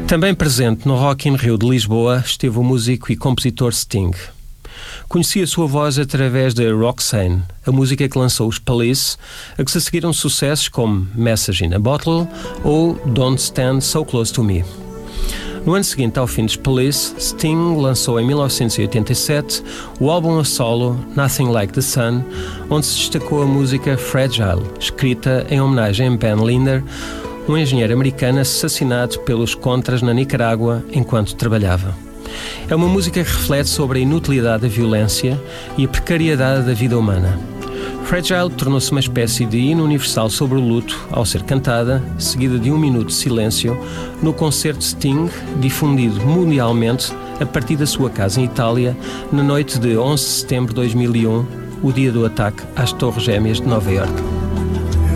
Também presente no Rock in Rio de Lisboa esteve o músico e compositor Sting. Conheci a sua voz através de Roxane, a música que lançou os Police, a que se seguiram sucessos como Message in a Bottle ou Don't Stand So Close to Me. No ano seguinte ao fim dos Police, Sting lançou em 1987 o álbum a solo Nothing Like the Sun, onde se destacou a música Fragile, escrita em homenagem a Ben Linder, um engenheiro americano assassinado pelos Contras na Nicarágua enquanto trabalhava. É uma música que reflete sobre a inutilidade da violência e a precariedade da vida humana. Fragile tornou-se uma espécie de hino universal sobre o luto ao ser cantada, seguida de 1 minuto de silêncio, no concerto Sting, difundido mundialmente a partir da sua casa em Itália, na noite de 11 de setembro de 2001, o dia do ataque às Torres Gêmeas de Nova Iorque.